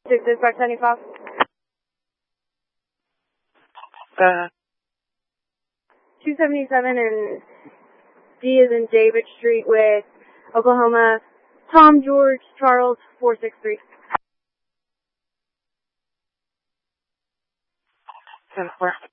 575. 277 and D is in David Street with Oklahoma. Tom George Charles 463. 10-4.